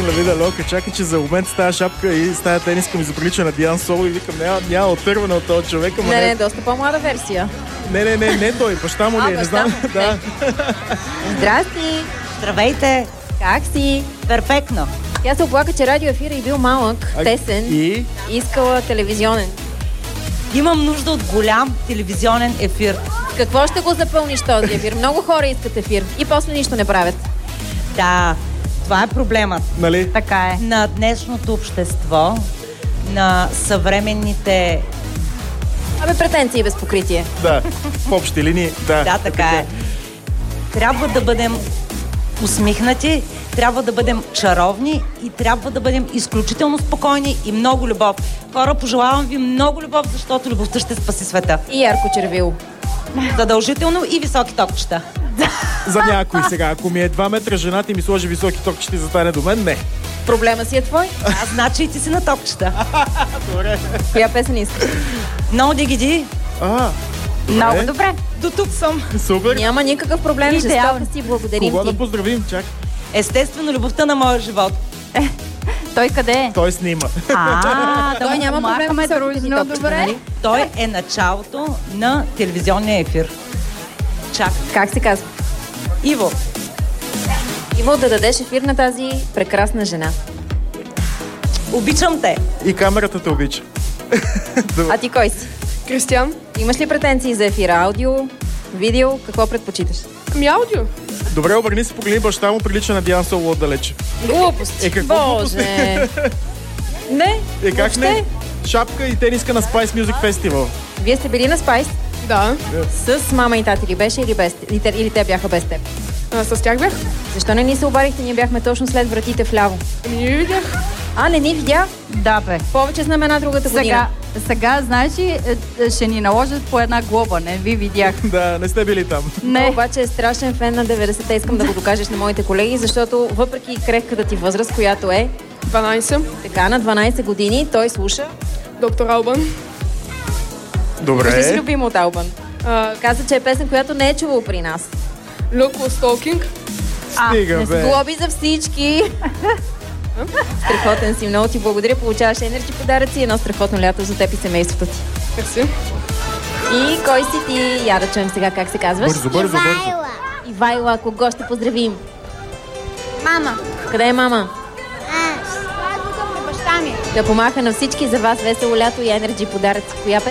in la vida loca. Чакай, че за момент с тази шапка и с тази тениска ми заприлича на Диан Соло и викам, няма отърване от този човек. Не, доста по-млада версия. Не той, баща му ли е, не знам. Да. Здрасти! Здравейте! Как си? Перфектно! Тя се оплака, че радиоефира е бил малък, тесен и искала телевизионен. Имам нужда от голям телевизионен ефир. Какво ще го запълниш този ефир? Много хора искат ефир и после нищо не правят. Да, това е проблемът. Нали? Така е. На днешното общество, на съвременните... Претенции без покритие. Да, в общи линии, да. Да, така е. Трябва да бъдем усмихнати, трябва да бъдем чаровни и трябва да бъдем изключително спокойни и много любов. Хора, пожелавам ви много любов, защото любовта ще спаси света. И ярко червило. Задължително и високи токчета. За някой сега. Ако ми е 2 метра жената и ми сложи високи токчета и застане до мен, не. Проблема си е твой. Значи и ти си на токчета. Добре. Коя песен искаш? No Diggity. Много добре. До тук съм. Супер. Няма никакъв проблем. Жестока си, благодарим Кого ти. да поздравим, чак? Естествено, любовта на моя живот. Той къде е? Той снима. Той няма проблем с дружно, добре. Той е началото на телевизионния ефир. Чак. Как се казва? Иво. Иво, да дадеш ефир на тази прекрасна жена. Обичам те. И камерата те обича. А ти кой си? Кристиан. Имаш ли претенции за ефира? Аудио, видео? Какво предпочиташ? Аудио. Добре, обърни се, погледни баща му, прилича на Диан Соло отдалече. Глупости. Какво глупости? Не, как въобще. не? Шапка и тениска на Spice Music Festival. Вие сте били на Spice? Да. С мама и тати ли беше или те бяха без теб? С тях бях. Защо не ни се обадихте? Ние бяхме точно след вратите вляво. Не видях. Не ни видя? Да, бе. Повече знамена другата година. Сега, знаеш ли, ще ни наложат по една глоба, не ви видях. Да, не сте били там. Не. Обаче е страшен фен на 90-те. Искам да го докажеш на моите колеги, защото въпреки крехката ти възраст, която е 12. Така, на 12 години той слуша Доктор Албан. Добре. Вижте си любимо от Албан. Каза, че е песен, която не е чувал при нас. Look was talking. Стига, бе. Глоби за всички. Страхотен си, много ти благодаря. Получаваш енерджи подаръци, едно страхотно лято за теб и семейството ти. Мерси. И кой си ти? Я да чуем сега как се казваш. Бързо. Ивайла, кого ще поздравим? Мама. Къде е мама? Аз. Това е тук при баща ми. Да помаха на всички за вас весело лято и енерджи подаръци. Коя песен?